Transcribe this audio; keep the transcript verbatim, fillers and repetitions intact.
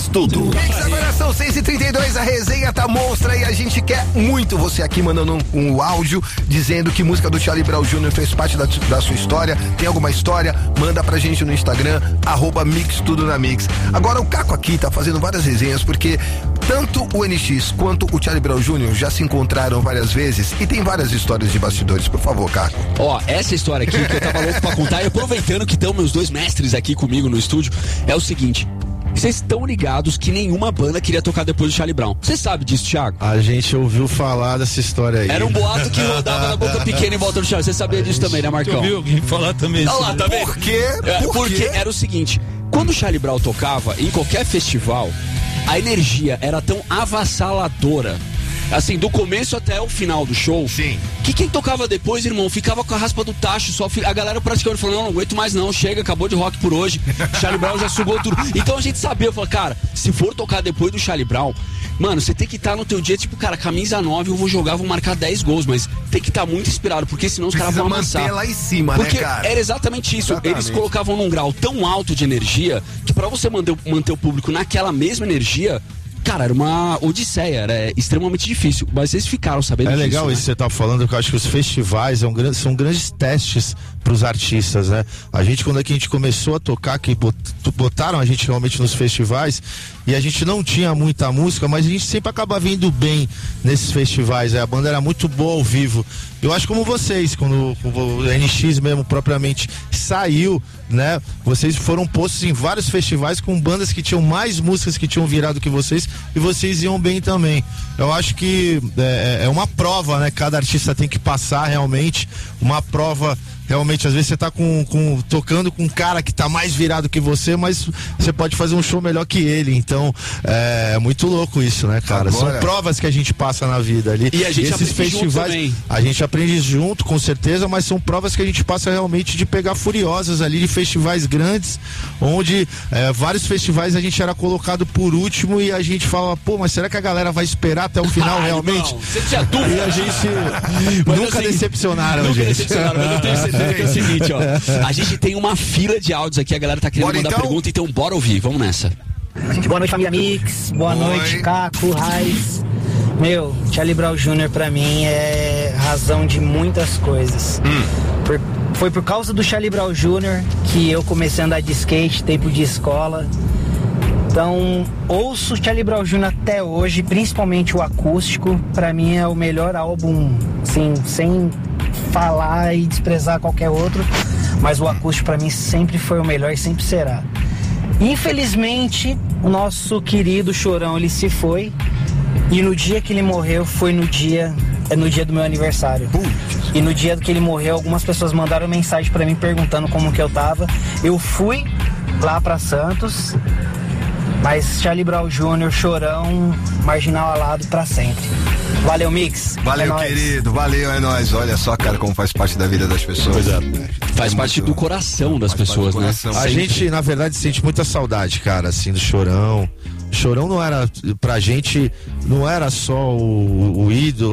Tudo. Mix, agora são seis e trinta e dois, a resenha tá monstra e a gente quer muito você aqui mandando um, um áudio dizendo que música do Charlie Brown Júnior fez parte da, da sua história. Tem alguma história? Manda pra gente no Instagram, arroba Mix Tudo na Mix. Agora o Caco aqui tá fazendo várias resenhas porque tanto o N X quanto o Charlie Brown Júnior já se encontraram várias vezes e tem várias histórias de bastidores. Por favor, Caco. Ó, essa história aqui que eu tava louco pra contar, e aproveitando que estão meus dois mestres aqui comigo no estúdio, é o seguinte: vocês estão ligados que nenhuma banda queria tocar depois do Charlie Brown. Você sabe disso, Thiago? A gente ouviu falar dessa história aí. Era um boato que rodava na boca pequena em volta do Charlie. Você sabia disso também, né, Marcão? Eu ouvi alguém falar também. Olha lá, tá vendo? Por quê? É, Por porque quê? era o seguinte: quando o Charlie Brown tocava em qualquer festival, a energia era tão avassaladora, assim, do começo até o final do show, Sim. que quem tocava depois, irmão, ficava com a raspa do tacho, só fi... a galera praticamente falou: não, não aguento mais não, chega, acabou de rock por hoje, Charlie Brown já sugou tudo. Então a gente sabia, eu falei, cara, se for tocar depois do Charlie Brown, mano, você tem que estar no teu dia, tipo, cara, camisa nove, eu vou jogar, vou marcar dez gols, mas tem que estar muito inspirado, porque senão os caras vão amassar. Manter lá em cima, porque né, cara? era exatamente isso, Exatamente. Eles colocavam num grau tão alto de energia, que pra você manter, manter o público naquela mesma energia, cara, era uma odisseia, era extremamente difícil, mas eles ficaram sabendo É disso. legal né? isso que você tá falando, porque eu acho que os festivais é um, gran- são grandes testes pros artistas, né? A gente, quando é que a gente começou a tocar, que bot- botaram a gente realmente nos festivais, e a gente não tinha muita música, mas a gente sempre acaba vindo bem nesses festivais, né? A banda era muito boa ao vivo. Eu acho como vocês, quando o N X mesmo propriamente saiu, né? Vocês foram postos em vários festivais com bandas que tinham mais músicas que tinham virado que vocês, e vocês iam bem também. Eu acho que é, é uma prova, né? Cada artista tem que passar realmente, uma prova. Realmente, às vezes você tá com, com, tocando com um cara que tá mais virado que você, mas você pode fazer um show melhor que ele. Então, é, é muito louco isso, né, cara? Agora... São provas que a gente passa na vida ali. E a gente esses aprende junto festivais, também. a gente aprende junto, com certeza, mas são provas que a gente passa realmente de pegar furiosas ali, de festivais grandes, onde é, vários festivais a gente era colocado por último e a gente fala, pô, mas será que a galera vai esperar até o final Ai, realmente? irmão, você tinha dúvida? E a gente Mas nunca assim, decepcionaram, nunca gente. decepcionaram, mas eu tenho certeza que é o seguinte, ó. A gente tem uma fila de áudios aqui, a galera tá querendo Bora, mandar então? pergunta, então bora ouvir, vamos nessa. Boa noite, família Mix. Boa Oi. noite, Caco, Raiz. Meu, Charlie Brown Júnior pra mim é razão de muitas coisas. Por- foi por causa do Charlie Brown Júnior que eu comecei a andar de skate, tempo de escola. Então, ouço Charlie Brown Júnior até hoje, principalmente o acústico. Pra mim é o melhor álbum, assim, sem falar e desprezar qualquer outro. Mas o acústico pra mim sempre foi o melhor e sempre será. Infelizmente, o nosso querido Chorão, ele se foi. E no dia que ele morreu, foi no dia, é no dia do meu aniversário. E no dia que ele morreu, algumas pessoas mandaram mensagem pra mim perguntando como que eu tava. Eu fui lá pra Santos, mas Charlie Brown Júnior, Chorão, Marginal Alado pra sempre. Valeu, Mix. Valeu, É nóis. querido. Valeu, é nóis. Olha só, cara, como faz parte da vida das pessoas. Pois é. Faz É parte muito- do coração das faz parte pessoas, do né? coração. A Sempre. gente, na verdade, sente muita saudade, cara, assim, do Chorão. Chorão não era, pra gente, não era só o, o ídolo.